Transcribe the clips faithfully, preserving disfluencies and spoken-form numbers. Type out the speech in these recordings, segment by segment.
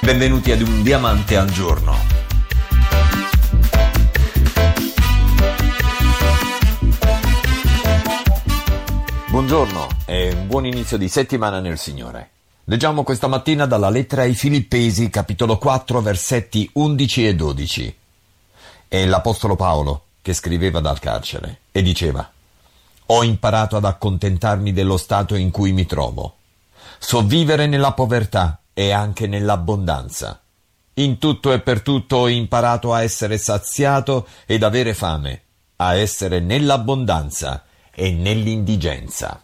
Benvenuti ad Un Diamante al Giorno. Buongiorno e un buon inizio di settimana nel Signore. Leggiamo questa mattina dalla lettera ai Filippesi, capitolo quattro, versetti undici e dodici. È l'Apostolo Paolo che scriveva dal carcere e diceva: «Ho imparato ad accontentarmi dello stato in cui mi trovo. So vivere nella povertà e anche nell'abbondanza. In tutto e per tutto ho imparato a essere saziato ed avere fame, a essere nell'abbondanza e nell'indigenza.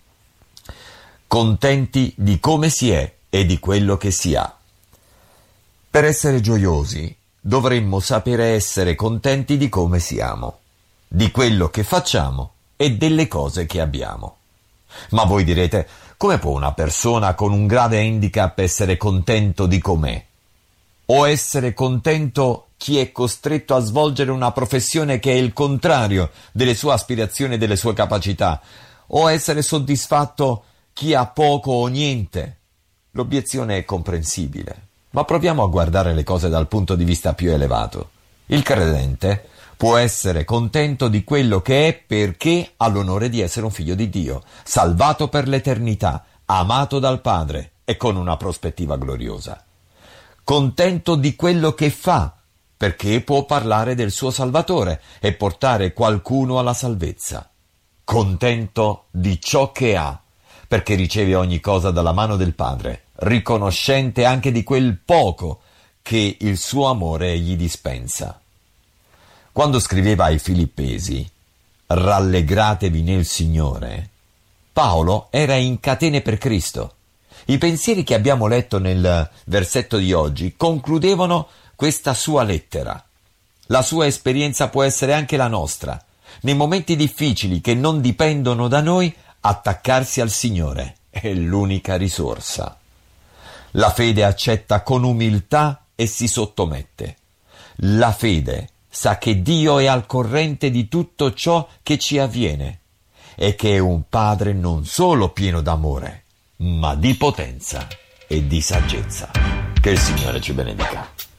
Contenti di come si è e di quello che si ha». Per essere gioiosi dovremmo sapere essere contenti di come siamo, di quello che facciamo e delle cose che abbiamo. Ma voi direte: come può una persona con un grave handicap essere contento di com'è? O essere contento chi è costretto a svolgere una professione che è il contrario delle sue aspirazioni e delle sue capacità? O essere soddisfatto chi ha poco o niente? L'obiezione è comprensibile, ma proviamo a guardare le cose dal punto di vista più elevato. Il credente può essere contento di quello che è perché ha l'onore di essere un figlio di Dio, salvato per l'eternità, amato dal Padre e con una prospettiva gloriosa. Contento di quello che fa, perché può parlare del suo Salvatore e portare qualcuno alla salvezza. Contento di ciò che ha, perché riceve ogni cosa dalla mano del Padre, riconoscente anche di quel poco che il suo amore gli dispensa. Quando scriveva ai Filippesi «Rallegratevi nel Signore», Paolo era in catene per Cristo. I pensieri che abbiamo letto nel versetto di oggi concludevano questa sua lettera. La sua esperienza può essere anche la nostra. Nei momenti difficili che non dipendono da noi, attaccarsi al Signore è l'unica risorsa. La fede accetta con umiltà e si sottomette. La fede sa che Dio è al corrente di tutto ciò che ci avviene e che è un Padre non solo pieno d'amore, ma di potenza e di saggezza. Che il Signore ci benedica.